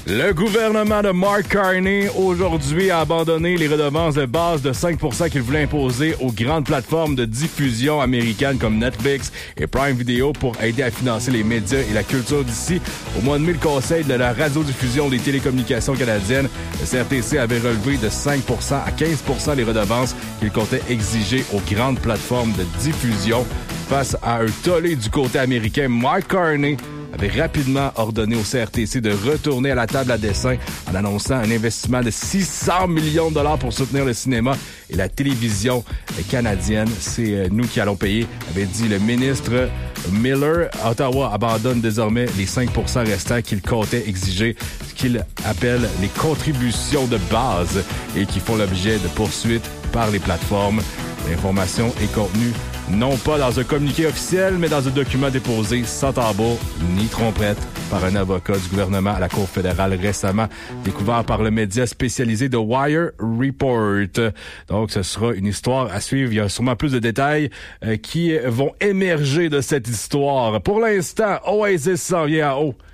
Le gouvernement de Mark Carney, aujourd'hui, a abandonné les redevances de base de 5% qu'il voulait imposer aux grandes plateformes de diffusion américaines comme Netflix et Prime Video pour aider à financer les médias et la culture d'ici. Au mois de mai, le Conseil de la radiodiffusion des télécommunications canadiennes, le CRTC, avait relevé de 5% à 15% les redevances qu'il comptait exiger aux grandes plateformes de diffusion. Face à un tollé du côté américain, Mark Carney avait rapidement ordonné au CRTC de retourner à la table à dessin en annonçant un investissement de 600 millions de dollars pour soutenir le cinéma et la télévision canadienne. C'est nous qui allons payer, avait dit le ministre Miller. Ottawa abandonne désormais les 5% restants qu'il comptait exiger, ce qu'il appelle les contributions de base et qui font l'objet de poursuites par les plateformes. L'information est contenue non pas dans un communiqué officiel, mais dans un document déposé sans tambour ni trompette par un avocat du gouvernement à la Cour fédérale récemment découvert par le média spécialisé The Wire Report. Donc, ce sera une histoire à suivre. Il y a sûrement plus de détails qui vont émerger de cette histoire. Pour l'instant, Oasis s'en vient en haut.